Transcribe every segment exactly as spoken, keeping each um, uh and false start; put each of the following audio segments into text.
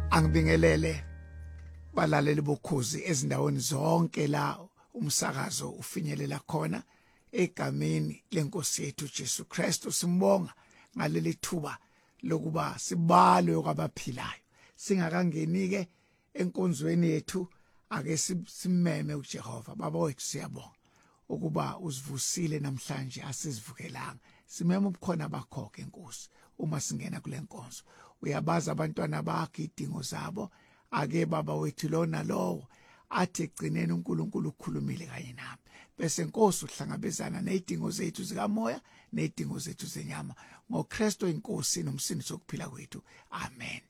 Angibingelele balaleli bokhozi ezindaweni zonke la umsakazo ufinyelela khona egameni lenkosi yethu Jesu Kristu. Simbonga ngaleli thuba lokuba sibalwe kwabaphilayo. Singakangeni ke enkonzweni yethu ake simeme uJehova. Baba wethu siyabonga ukuba usivusile namhlanje asizivukelanga. Simeme ubukhona bakho ke Nkosi. Uma singena kule nkonzo uyabaza abantwana bakhe idingo zabo, ake baba wethu lona lowo athi egcineni uNkulunkulu ukhulumile kanye nami, bese Nkosi uhlangabezana nezidingo zethu zikamoya nezidingo zethu zenyama ngoKristu inkosi nomsindisi wokuphila kwethu. Amen.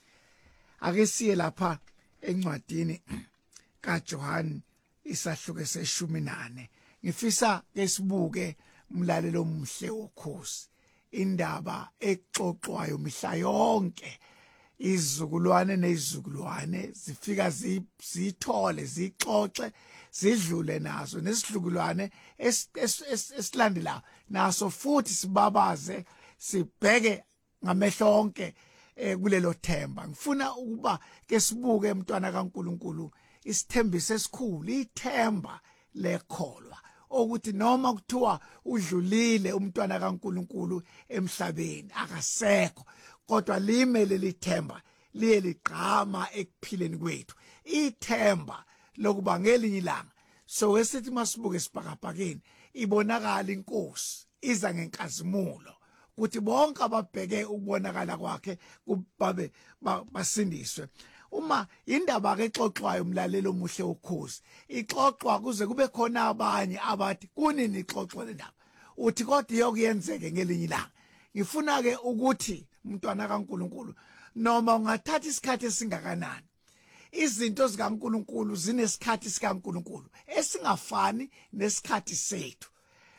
Ake siye lapha encwadini kaJohane isahluko seshumi nane. Ngifisa ke sibuke umlalelo omhle wokhozi, indaba exoxwayo mihla yonke. Izizukulwane nezizukulwane zifika zithole zixoxe zidlule nazo, nesizukulwane esilandelayo naso futhi sibabaze sibheke ngamehlo onke kulelo themba. Ngifuna ukuba ke sibuke emntwana kaNkuluNkulu isithembiso esikhulu, ithemba lekholwa, ukuthi noma kuthiwa udlulile umntwana kaNkuluNkulu emhlabeni akasekho, kodwa limele lithemba liye ligqama ekuphileni kwethu, ithemba lokuba ngelinye ilanga so esithi masibuke sibhakabhakeni ibonakala inkosi iza ngenkazimulo ukuthi bonke ababheke ukubonakala kwakhe kubabe basindiswe. Uma indaba ke xoxwayo umlalelo omuhle wokhozi ixoxwa kuze kube khona abanye abathi kunini ixoxwa le ndaba, uthi kodwa iyokuyenzeke ngelinye ilanga. Ngifuna ke ukuthi umntwana kaNkuluNkulu noma ungathatha isikhathi esingakanani, izinto zikaNkuluNkulu zinesikhathi sikaNkuluNkulu esingafani nesikhathi sethu.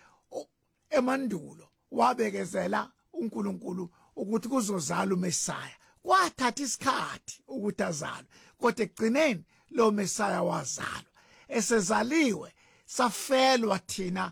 Emandulo wabekezela uNkuluNkulu ukuthi kuzozala uMesaya, kwathatha isikhathi ukuthi azalwe, kodwa ekugcineni lo Mesaya wazalwa. Esezaliwe safelwa thina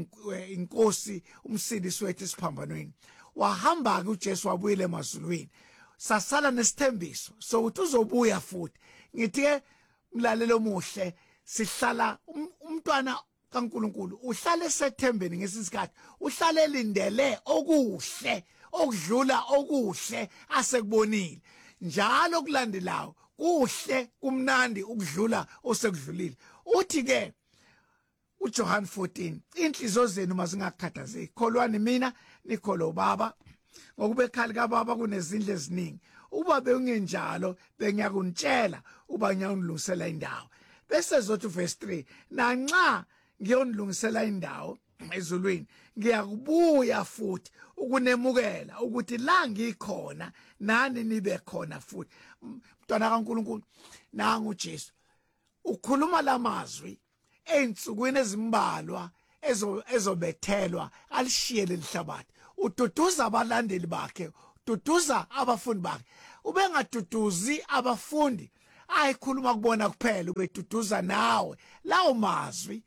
inkosi umsindisi wethu esiphambanweni, wahamba ke uJesu wabuyela emazulwini, sasala nesithembiso sokuthi uzobuya futhi. Ngithi ke mlalelo omuhle, sihlala umntwana kaNkuluNkulu uhlale esethembeni ngesisikhathi, uhlale elindele okuhle okudlula okuhle asekubonile. Njalo kulandelayo kuhle kumnandi ukudlula osekudlulile. Uthi ke uJohane fourteen, inhliziyo zenu mazingakhathazeki, kholwani mina nikholo baba, ngokuba ekhaya likababa kunezindlu eziningi. Uba bekungenjalo bengiyakunitshela uba ngiyonilungisela indawo. Bese zothi verse three, nanxa ngiyonilungisela indawo ezulwini ngiyakubuya futhi ukunemukela ukuthi la ngikhona nani nibe khona futhi. Mntwana kaNkuluNkulu, nangu uJesu ukhuluma lamazwi einsukwini ezimbalwa ezobethelwa alishiye lelihlabathi. Ududuza abalandeli bakhe, ududuza abafundi bakhe. Ubengaduduzi abafundi ayikhuluma kubona kuphela, ubeduduza nawe. Lawo mazwi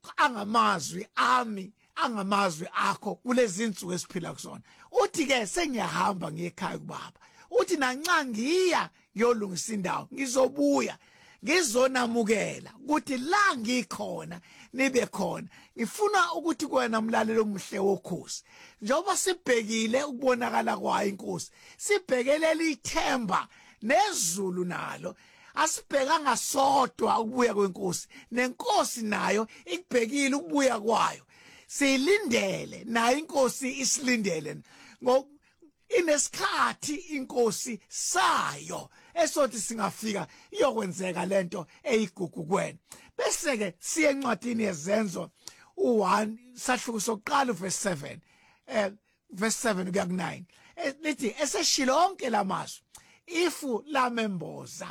angamazwi ami, angamazwi akho kulezi insuku esiphila kuzona. Uthi ke sengiyahamba ngekhaya kubaba, uthi nanxa ngiya ngiyolungisa indawo ngizobuya ngizonamukela ukuthi la ngikhona nibe khona. Ngifuna ukuthi kuwena mlalelo omuhle wokhozi, njengoba sibhekile ukubonakala kwayo inkosi, sibhekelele ithemba nezulu nalo, asibhekanga sodwa ukubuya kwenkosi, nenkosi nayo ikubhekile ukubuya kwayo. Siyilindele nayo inkosi isilindele, ngoba inesikhathi inkosi sayo esothi singafika iyokwenzeka lento eyigugu kwena. Bese ke siye encwadini yezenzo u one sahluko sokuqala verse seven, eh verse seven kuya ku nine, lithi eseshilo onke lamazwi ifu lamemboza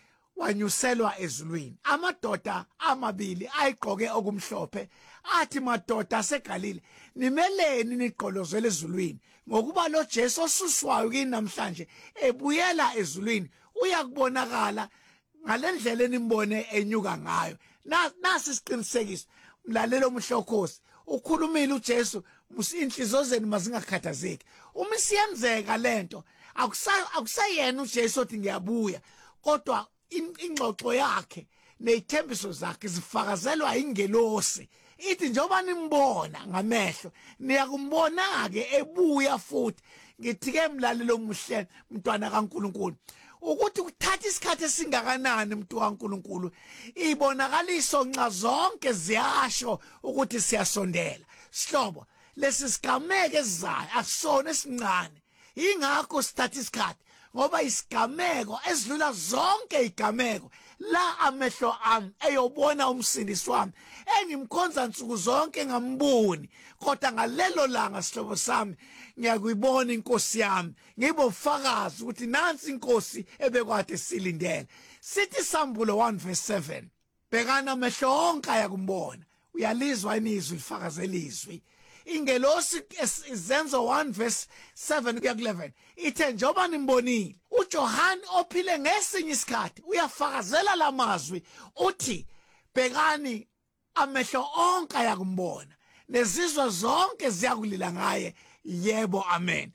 wanyuselwa ezulwini. Amadoda amabili ayigqoke okumhlophe athi, madoda aseGalile, nimeleni niqolozele ezulwini, ngokuba lo Jesu osuswayo kini namhlanje ebuyela ezulwini uyakubonakala ngalendlela enimbone enyuka ngayo. Nasi isiqinisekiso mlalelo omuhle wokhozi, ukhulumile uJesu, inhliziyo zenu mazingakhathazeki. Uma siyenzeka lento akusa akusayena uJesu othi ngiyabuya kodwa ingxoxo yakhe nezithembiso zakhe zifakazelwa ingelosi ithi njengoba nimbona ngamehlo niyakumbona ke ebuya futhi ngithi ke mlalelo omuhle mntwana kaNkuluNkulu ukuthi ukuthatha isikhathi esingakanani umuntu kaNkuluNkulu ibonakaliso nxa zonke ziyasho ukuthi siyasondela sihlobo lesi sigameke esizayo akusona esincane ingakho sithatha isikhathi ngoba isigameko esidlula zonke igameko la amehlo ami eyobona umsindisi wami engimkhonza nsuku zonke ngamboni kodwa ngalelo langa sihlobo sami ngiyakuyibona inkosi yami ngibofakazi ukuthi nansi inkosi ebekwade silindele sithi Sambulo one verse seven bhekana amehlo onke ayakumbona uyalizwa inizwi lifakazela izwi ingelosi izenzo one verse seven kuya eleven ithe njengoba nimbonile uJohane ophile ngesinye isikhathi uyafakazela lamazwi uthi bhekani amehlo onke ayakumbona nezizwe zonke ziyakulila ngaye yebo amen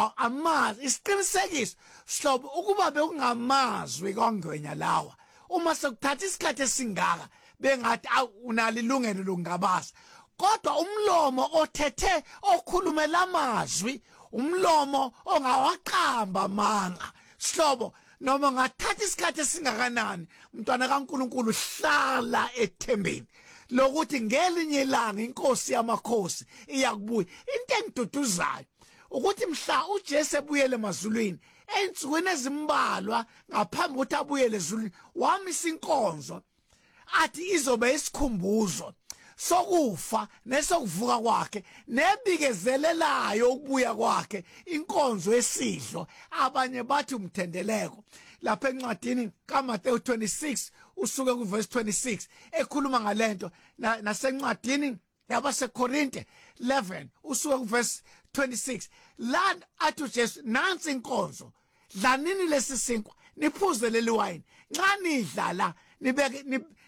amazi isiqinisekiso sihlobo ukuba bekungamazwi kangwenya lawa uma sekuthatha isikhathi esingaka bengathi unali ilungelo lokungabaza kodwa umlomo othethe okhulumela amazwi umlomo ongawaqamba manga sihlobo noma ngathatha isikhathi esingakanani mntwana kaNkuluNkulu hlala ethembeni lokuthi ngelinye ilanga inkosi yamakhosi iyakubuya into engiduduzayo ukuthi mhla uJesu ebuyele emazulwini ensukwini ezimbalwa ngaphambi ukuthi abuyele ezulwini wamisa inkonzo athi izobe isikhumbuzo sokufa nesokuvuka kwakhe nebikezelelayo ukubuya kwakhe inkonzo esidlo abanye bathi umthendeleko lapha encwadini kaMateyu twenty-six usuke ku verse twenty-six ekhuluma ngalento nasencwadini yabaseKorinte eleven usuke ku verse twenty-six la athi uJesu nansi inkonzo dlanini lesisinkwa niphuze leli wine nxa nidlala nibeke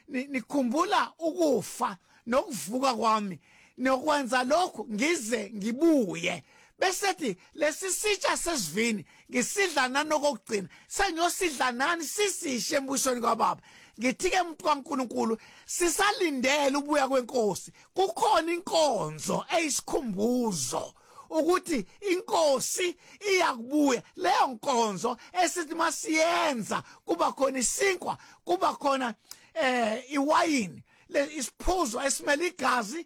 nikhumbula ukufa nokuvuka kwami nokwenza lokho ngize ngibuye besethi lesisitsha sesivini ngisidla nanokugcina senyosidla nani sisishe embusweni kwaBaba ngithike umuntu kaNkuluNkulu sisalindele ubuya kwenkosi kukhona inkonzo eyisikhumbuzo ukuthi inkosi iyakubuya leyo nkonzo esithi masiyenza kuba khona isinkwa kuba khona eh iwayini isiphuzo esimele igazi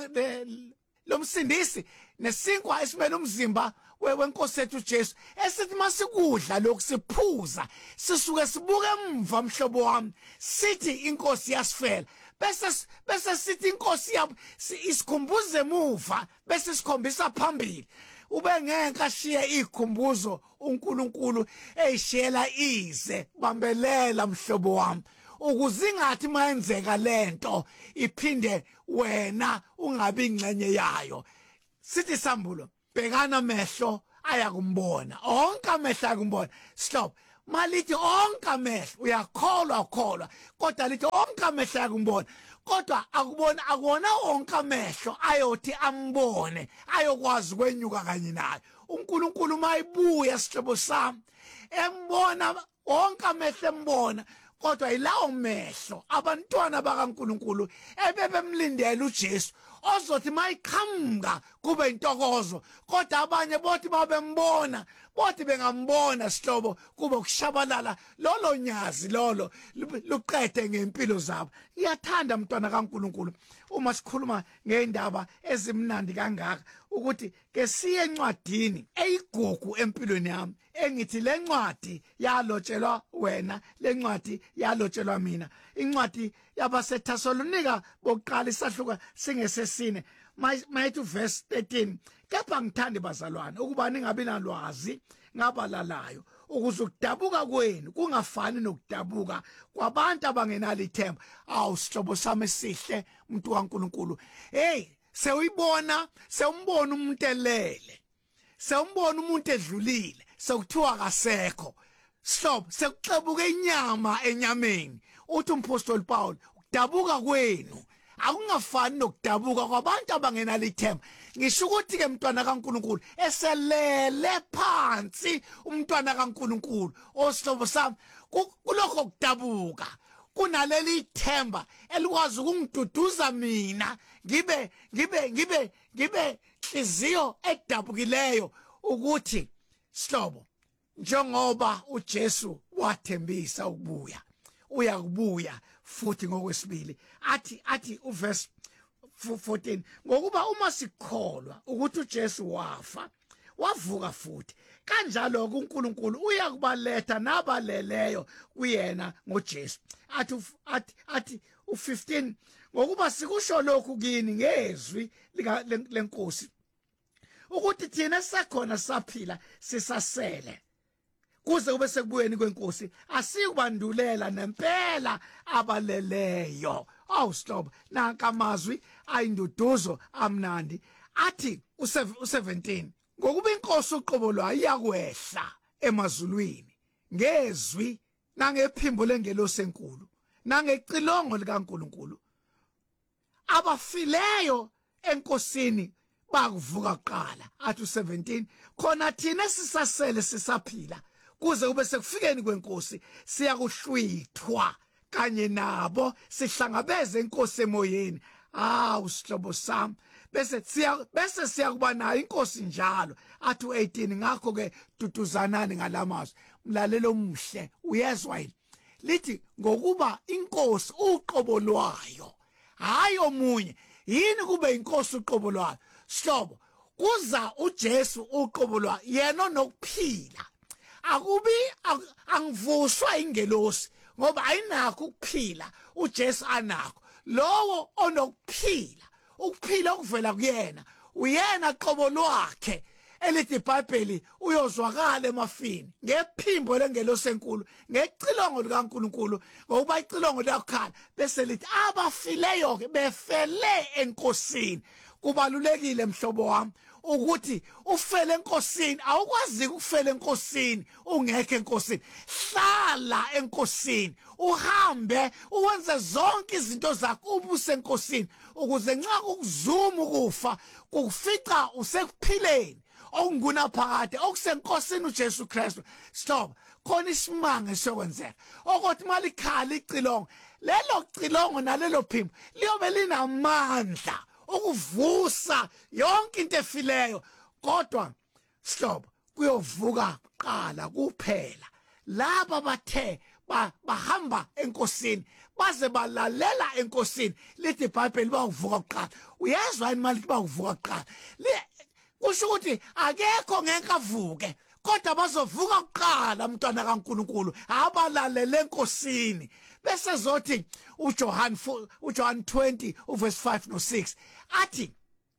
lomsindisi nesinkwa esimele umzimba wenkosi yethu uJesu esithi masikudla lokusiphuza sisuke sibuke emva mhlobo wami sithi inkosi yasifela bese bese sithi inkosi yabo isikhumbuze emuva bese sikhombisa phambili ube ngeke ashiye ikhumbuzo uNkulunkulu eyishela ize bambelela mhlobo wami ukuzingathi mayenzeka lento iphinde wena ungabi ingcenye yayo sithi Sambulo bhekana amehlo ayakumbona onke amehlo ayakumbona stop malithi onke amehlo uyakholwa ukholwa kodwa lithi onke amehlo ayakumbona kodwa akubona akona onke amehlo ayothi ambone ayokwazi kwenyuka kanye naye uNkulunkulu mayibuya sihlobo sami embona onke amehlo embona kodwa ilawo mehlo abantwana bakaNkuluNkulu ebebemlindela uJesu ozothi mayiqhamuka kube intokozo kodwa abanye bothi babembona bothi bengambona sihlobo kube ukushabalala lolo nyazi lolo luqede ngempilo zabo iyathanda mntwana kaNkuluNkulu uma sikhuluma ngeindaba ezimnandi kangaka ukuthi ke siye encwadini eyigugu empilweni yami engithi lencwadi yalotshelwa wena lencwadi yalotshelwa mina incwadi yabaseThesalonika bokuqala isahluka singesesine mayithi verse thirteen kepha ngithande bazalwane ukuba ningabi nalwazi ngabalalayo ukuze ukudabuka kwenu kungafani nokudabuka kwabantu abangenalo ithemba awu sihlobo sami sihle umuntu kaNkuluNkulu hey sewuyibona sewumbona umuntu elele sewumbona umuntu edlulile sekuthiwa kasekho sihlobo sekuxebuka inyama enyameni uthi umpostoli Paul ukudabuka kwenu akungafani nokudabuka kwabantu abangenalo ithemba. Ngisho ukuthi ke mntwana kaNkulunkulu eselele phansi umntwana kaNkulunkulu osihlobo sami kulokho kudabuka kunaleli ithemba elikwazi ukungiduduza mina ngibe ngibe ngibe ngibe inhliziyo edabukileyo ukuthi sihlobo njengoba uJesu wathembisa ukubuya uyakubuya futhi ngokwesibili athi athi uverse fourteen ngokuba uma sikholwa ukuthi uJesu wafa wavuka futhi kanjalo uNkulunkulu uyakubaletha nabaleleyo kuyena ngoJesu athi athi athi u15 ngokuba sikusho lokhu kini ngezwi lenkosi ukuthi thina sakhona saphila sisasele kuze kube sekubuyeni kwenkosi asikubandulela nempela abaleleyo. Awu sihlobo nanka amazwi ayinduduzo amnandi athi u17 ngokuba inkosi uqobo lwayo iyakwehla emazulwini ngezwi nangephimbo lengelosi enkulu nangecilongo likaNkulunkulu abafileyo enkosini bakuvuka kuqala. Athi u17 khona thina sisasele sisaphila kuze kube sekufikeni kwenkosi siyakuhlwithwa kanye nabo sihlangabeze inkosi emoyeni. Hawu sihlobo sami bese siya bese siyakuba nayo inkosi njalo. Athi u18 ngakho ke duduzanani ngalamazwi mlalelo omhle uyezwa yini lithi ngokuba inkosi uqobo lwayo hayi omunye yini kube inkosi uqobo lwayo sihlobo kuza uJesu uqobo lwayo yena nokuphila akubi angivuswa ingelosi ngoba ayinakho ukuphila uJesu anakho lowo onokuphila ukuphila okuvela kuyena uyena qobo lwakhe elithi iBhayibheli uyozwakala emafini ngephimbo lengelosi enkulu ngecilongo likaNkulunkulu ngoba icilongo lakukhala bese lithi abafileyo ke befele enkosini. Kubalulekile mhlobo wami ukuthi ufele enkosini awukwazi ukufela enkosini ungekho enkosini. Hlala enkosini uhambe uwenze zonke izinto zakho ubuse enkosini ukuze nxa ukuzuma ukufa kufica usekuphileni okunguna phakade okusenkosini uJesu Kristu. Stop khona isimanga sokwenzeka ukuthi malikhala icilongo lelo cilongo nalelo phimbo liyobe linamandla ukuvusa yonke into efileyo kodwa stop kuyovuka qala kuphela laba bathe bahamba enkosini baze balalela enkosini. Lithi iBhayibheli bavuka qala uyezwa yini manje bavuka qala kusho ukuthi akekho ngeke avuke kodwa bazovuka kuqala umntwana kaNkulunkulu abalalele enkosini. Bese zothi uJohn uJohn twenty uverse five no six athi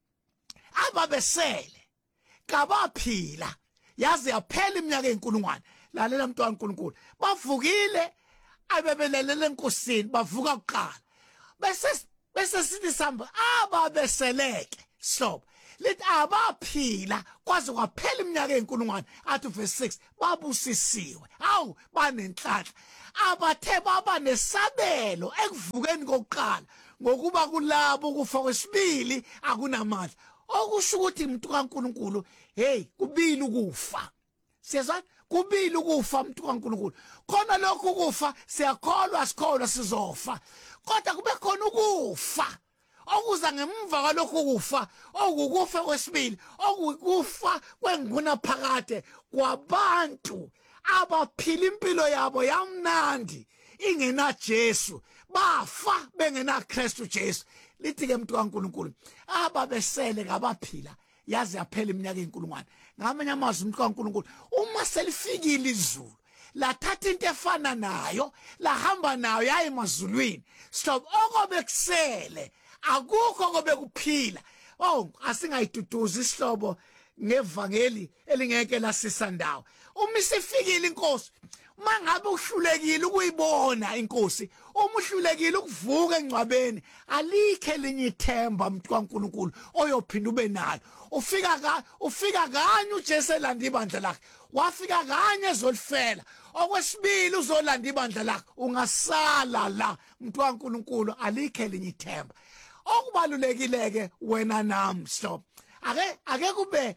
ababesele kabaphila yaze yaphela iminyaka enkulungwane. Lalela mntwana kaNkulunkulu bavukile abebelelele enkosini bavuka kuqala bese bese sithi samba ababeseleke stop lithi abaphila kwaze kwaphela iminyaka enkulungwane. Athi verse six babusisiwe hawu banenhlanhla abathe baba nesabelo ekuvukeni kokuqala ngokuba kulabo ukufa kwesibili akunamandla okusho ukuthi umuntu kaNkulunkulu hey kubili ukufa. Siyazwa kubili ukufa umuntu kaNkulunkulu khona lokho ukufa siyakholwa sikholwa sizofa kodwa kube khona ukufa okuza ngemva kwalokho ukufa okukufa kwesibili okukufa kwenguna phakade kwabantu abaphila impilo yabo yamnandi ingena Jesu bafa bengena Kristu Jesu. Lithi ke umuntu kaNkulunkulu ababesele kabaphila yaze yaphela iminyaka enkulungwane. Ngamanye amazwi umuntu kaNkulunkulu uma selifikile izulu lathatha into efana nayo lahamba nayo yaye emazulwini stop okobe kusele akukho kobe kuphila. Oh asingayiduduza isihlobo ngevangeli elingeke lasisandawo uma isifikile inkosi mangabe uhlulekile ukuyibona inkosi uma uhlulekile ukuvuka engcwabeni alikhe linye ithemba umuntu kaNkulunkulu oyophinda ube nalo. Ufika ka ufika kanye uJesu elanda ibandla lakhe wafika kanye ezolifela okwesibili uzolanda ibandla lakhe ungasala la umuntu kaNkulunkulu alikhe linye ithemba. okubalulekileke wena nami stop ake ake kube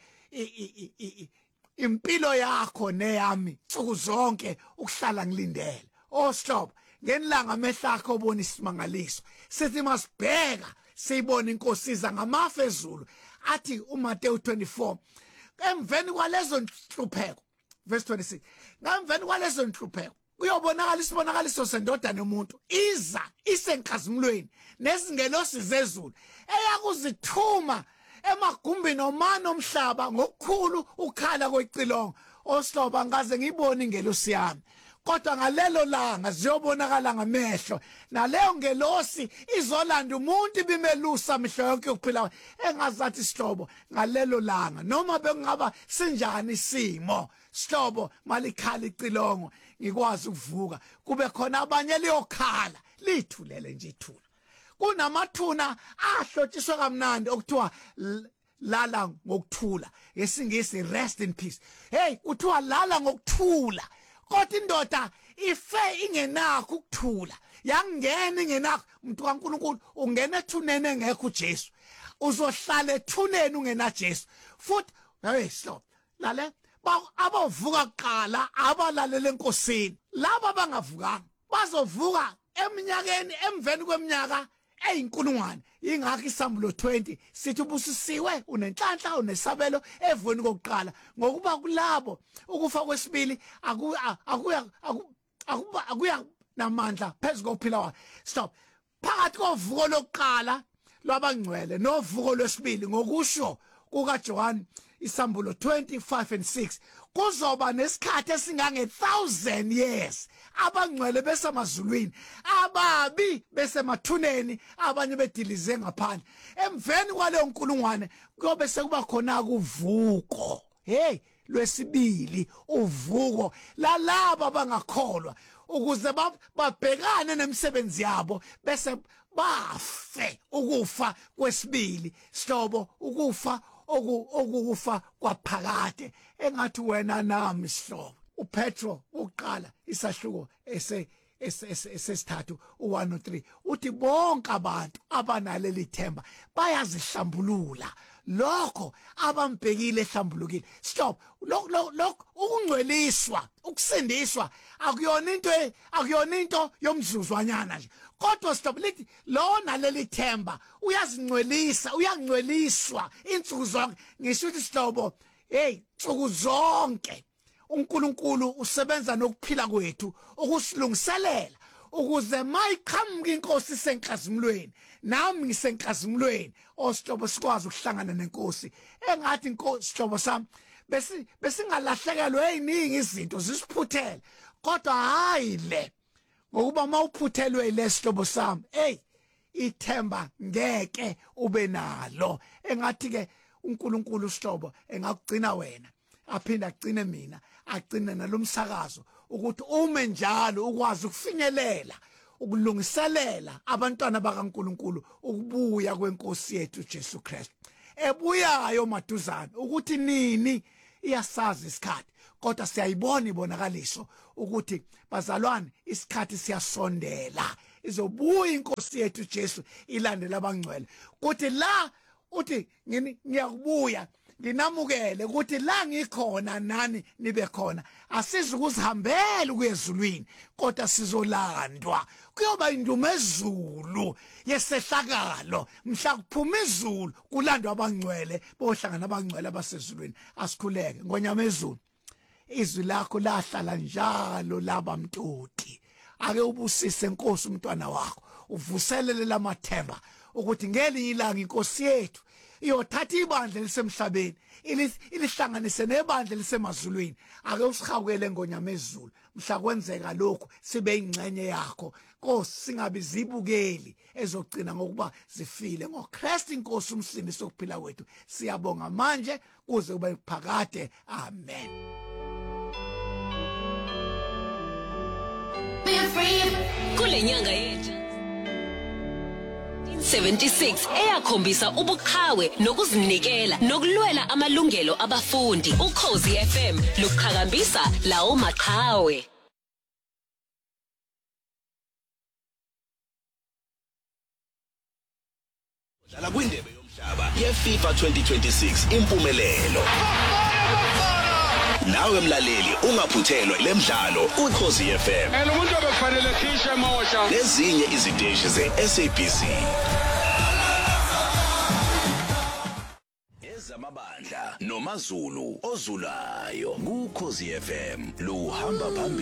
impilo yakho neyami nsuku zonke ukuhlala ngilindele oh stop ngenilanga amehlo akho ubona isimangaliso sithi masibheka siyibona inkosi iza ngamafa ezulu athi uMateyu twenty-four emveni kwalezo nhlupheko verse twenty-six ngemveni kwalezo nhlupheko uyobonakala isibonakaliso sendodana yomuntu iza isenkazimulweni nezingelosi zezulu eyakuzithuma emagumbini omani omhlaba ngokukhulu ukhala kwecilongo osihlobo ngaze ngibone ingelosi yami kodwa ngalelo langa ziyobonakala ngamehlo naleyo ngelosi izolanda umuntu ibimelusa amehlo yonke ukuphila engazathi sihlobo ngalelo langa noma bekungaba sinjani isimo sihlobo malikhala icilongo ngikwazi ukuvuka kube khona abanye liyokhala lithulele nje ithula kunamathuna ahlotshiswa kamnandi okuthiwa lala ngokuthula ngesingisi rest in peace hey kuthiwa lala ngokuthula kodwa indoda ife ingenakho ukuthula yangena ingenakho umuntu kaNkulunkulu ungena ethuneni engekho uJesu uzohlala ethuneni ungena Jesu futhi hey stop lale abavuka kuqala abalalela enkosini laba bangavukanga bazovuka eminyakeni emveni kweminyaka eyinkulungwane ingakho isambulo twenty sithi ubusisiwe unenhlanhla unesabelo evweni kokuqala ngokuba kulabo ukufa kwesibili akuya akuya akuya namandla phezulu kokuphila kwakhe stop phakathi kovuko lokuqala lwabangcwele novuko lwesibili ngokusho kuka John isambulo twenty-five and six kuzoba nesikhathi esingange thousand years abangcwele besamazulwini ababi besemathuneni abanye bedilize ngaphandle emveni kwaleyo nkulungwane kuyobe sekuba khona kuvuko hey lwesibili uvuko lalabo abangakholwa ukuze babhekane nemisebenzi yabo bese bafe ukufa kwesibili sihlobo ukufa okufa kwaphakade engathi wena nami sihlobo uPetro uqala isahluko ese esesithathu one oh three uthi bonke abantu abanaleli ithemba bayazihlambulula lokho abambhekile ehlambulukile stop lokho ukungcweliswa ukusindiswa akuyona into akuyona into yomzuzwanyana nje kodwa stop lithi lo naleli themba uyazingcwelisa uyangcweliswa insuku zonke ngisho ukuthi sihlobo hey insuku zonke uNkulunkulu usebenza nokuphila kwethu ukusilungiselela ukuze mayiqhamuka inkosi senkazimulweni nami ngisenkazimulweni osihlobo sikwazi ukuhlangana nenkosi engathi inkosi sihlobo sami bese besingalahlekelwe eziningi izinto zisiphuthele kodwa hayi le ngokuba mawuphuthelwe lesihlobo sami hey ithemba ngeke ube nalo engathi ke uNkulunkulu sihlobo engakugcina wena aphinda agcine mina agcine nalomsakazo ukuthi ume njalo ukwazi ukufinyelela ukulungiselela abantwana bakaNkulunkulu ukubuya kwenkosi yethu Jesu Christ ebuyayo maduzana ukuthi nini iyasazi isikhathi kodwa siyayibona ibonakaliso ukuthi bazalwane isikhathi siyasondela izobuya inkosi yethu Jesu ilandela abangcwele kuthi la uthi ngiyakubuya nginamukele ukuthi la ngikhona nani nibe khona asizukuzihambela ukuyezulwini kodwa sizolandwa kuyoba indumezulu yesehlakalo mhla kuphuma izulu kulandwa abangcwele bohlangana abangcwele abasezulwini asikhuleke ngonyamezulu izwi lakho lahlala njalo laba mtoti ake ubusise Nkosi umntwana wakho uvuselele lamathemba ukuthi ngelinye ilanga inkosi yethu iyothatha ibandla lisemhlabeni ilihlanganise nebandla lisemazulwini ake usihawukele ngonyamezulu mhla kwenzeka lokho sibe ingcenye yakho Nkosi singabi zibukeli ezogcina ngokuba zifile ngoKristu inkosi umsindisi sokuphila kwethu siyabonga manje kuze kube phakade amen. Kule nyanga yethu seventy-six eyakhombisa ubuqhawe nokuzinikela nokulwela amalungelo abafundi uKhosi F M luqhakambisa lawo maqhawe. Dlala kwindebe yomhlaba yeFIFA twenty twenty-six impumelelo. Nawe mlaleli ungaphuthelwa lemidlalo uKhosi F M. Elo umuntu obekufanele khishe emosha. Nezinye iziteshi ze-S A B C. Ezamabandla noMazulu ozulayo kuKhosi F M lo hamba phambili.